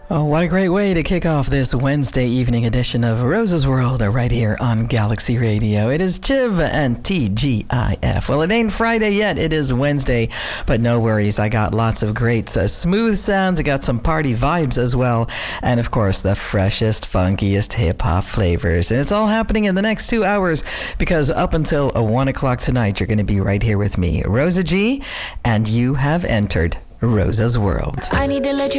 Oh, what a great way to kick off this Wednesday evening edition of Rose's World right here on Galaxy Radio. It is Chiv and TGIF. Well, it ain't Friday yet. It is Wednesday, but no worries. I got lots of great smooth sounds. I got some party vibes as well. And of course, the freshest, funkiest hip-hop flavors. And it's all happening in the next 2 hours because up until 1 o'clock tonight, you're going to be right here with me, Rosa G, and you have entered Rosa's World. I need to let you